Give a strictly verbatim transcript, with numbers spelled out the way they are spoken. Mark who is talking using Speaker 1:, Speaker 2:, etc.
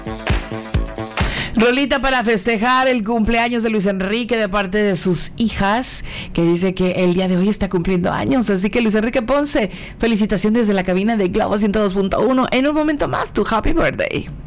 Speaker 1: Rolita para festejar el cumpleaños de Luis Enrique de parte de sus hijas, que dice que el día de hoy está cumpliendo años. Así que Luis Enrique Ponce, felicitaciones desde la cabina de Globo ciento dos punto uno. En un momento más, tu happy birthday.